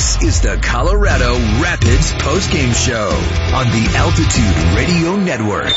This is the Colorado Rapids postgame show on the Altitude Radio Network.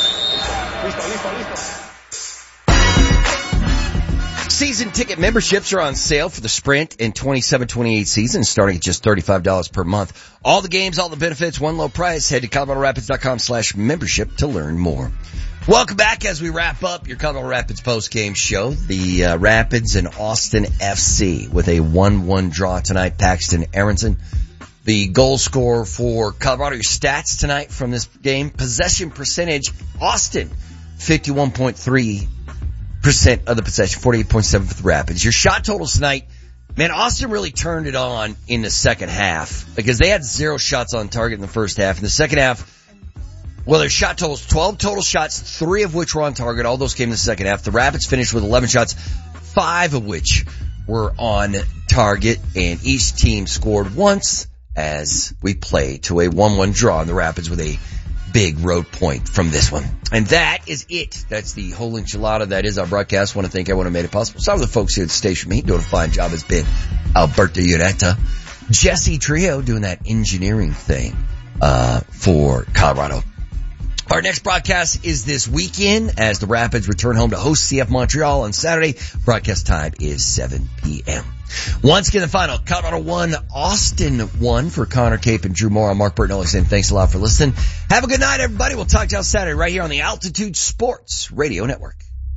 Season ticket memberships are on sale for the Sprint and 27-28 season, starting at just $35 per month. All the games, all the benefits, one low price. Head to coloradorapids.com/membership to learn more. Welcome back as we wrap up your Colorado Rapids postgame show. The Rapids and Austin FC with a 1-1 draw tonight. Paxton Aronson, the goal scorer for Colorado. Your stats tonight from this game: possession percentage, Austin 51.3%. Of the possession, 48.7 for the Rapids. Your shot totals tonight, man, Austin really turned it on in the second half because they had 0 shots on target in the first half. In the second half, well, their shot totals, 12 total shots, 3 of which were on target. All those came in the second half. The Rapids finished with 11 shots, 5 of which were on target, and each team scored once as we play to a 1-1 draw, and the Rapids with a big road point from this one. And that is it. That's the whole enchilada. That is our broadcast. I want to thank everyone who made it possible. Some of the folks here at the station, me doing a fine job has been Alberto Ureta, Jesse Trio doing that engineering thing, for Colorado. Our next broadcast is this weekend as the Rapids return home to host CF Montreal on Saturday. Broadcast time is 7 p.m. Once again, the final, Colorado 1, Austin 1 for Connor Cape and Drew Moore. I'm Mark Burton saying thanks a lot for listening. Have a good night, everybody. We'll talk to you on Saturday right here on the Altitude Sports Radio Network.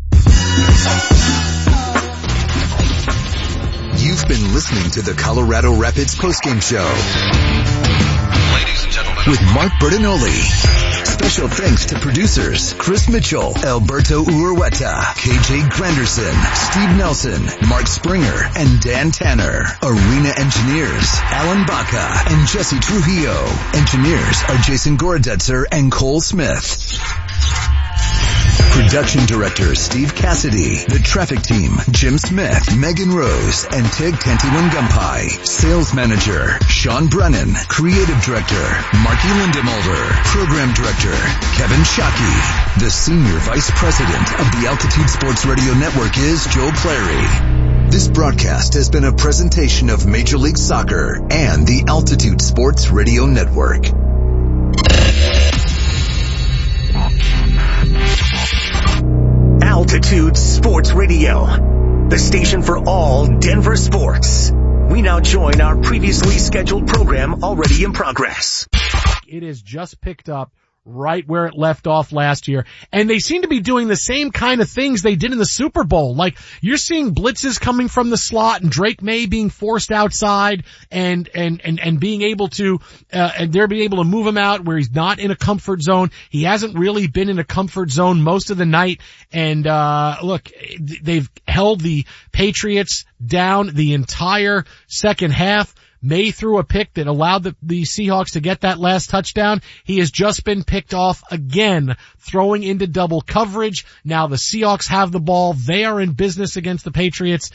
You've been listening to the Colorado Rapids postgame show. Ladies and gentlemen, with Mark Bertinoli. Special thanks to producers Chris Mitchell, Alberto Urueta, KJ Granderson, Steve Nelson, Mark Springer, and Dan Tanner. Arena engineers Alan Baca and Jesse Trujillo. Engineers are Jason Gorodetzer and Cole Smith. Production director Steve Cassidy. The traffic team Jim Smith, Megan Rose, and Tig Tantiwangumpai. Sales manager Sean Brennan. Creative director Marky Lindemulder. Program director Kevin Shockey. The senior vice president of the Altitude Sports Radio Network is Joe Clary. This broadcast has been a presentation of Major League Soccer and the Altitude Sports Radio Network. Altitude Sports Radio, the station for all Denver sports. We now join our previously scheduled program already in progress. It is just picked up right where it left off last year. And they seem to be doing the same kind of things they did in the Super Bowl. Like, you're seeing blitzes coming from the slot and Drake May being forced outside and being able to, and they're being able to move him out where he's not in a comfort zone. He hasn't really been in a comfort zone most of the night. And, look, they've held the Patriots down the entire second half. May threw a pick that allowed the Seahawks to get that last touchdown. He has just been picked off again, throwing into double coverage. Now the Seahawks have the ball. They are in business against the Patriots.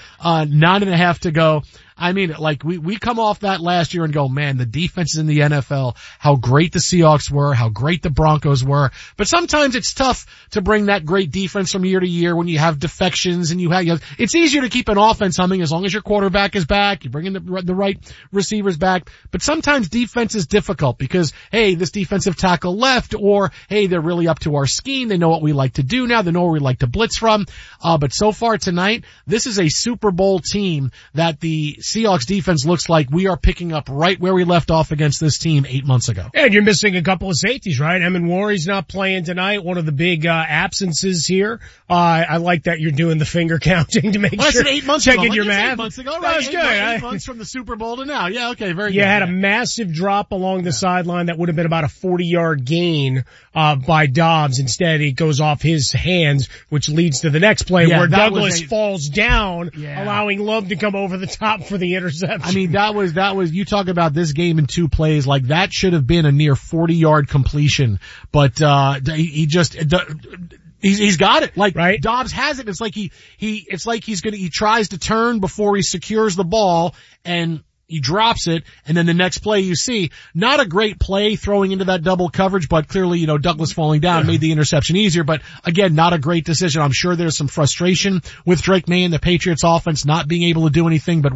9.5 to go. I mean, like, we come off that last year and go, man, the defenses in the NFL, how great the Seahawks were, how great the Broncos were. But sometimes it's tough to bring that great defense from year to year when you have defections and it's easier to keep an offense humming as long as your quarterback is back, you bring in the right receivers back. But sometimes defense is difficult because, hey, this defensive tackle left, or, hey, they're really up to our scheme. They know what we like to do now. They know where we like to blitz from. But so far tonight, this is a Super Bowl team that the Seahawks defense looks like we are picking up right where we left off against this team 8 months ago. And you're missing a couple of safeties, right? Emin Warry's not playing tonight. One of the big absences here. I like that you're doing the finger counting to make sure. I said 8 months checking ago. your math. 8 months ago, right? That was good. 8 months from the Super Bowl to now. Yeah, okay, very good. You had a massive drop along the sideline that would have been about a 40-yard gain by Dobbs. Instead, it goes off his hands, which leads to the next play where Douglas falls down, allowing Love to come over the top for the interception. I mean, that was, you talk about this game in 2 plays, like that should have been a near 40-yard completion, but, he's got it. Like, right? Dobbs has it. It's like he tries to turn before he secures the ball and he drops it, and then the next play you see, not a great play throwing into that double coverage, but clearly, Douglas falling down made the interception easier, but again, not a great decision. I'm sure there's some frustration with Drake May and the Patriots offense not being able to do anything but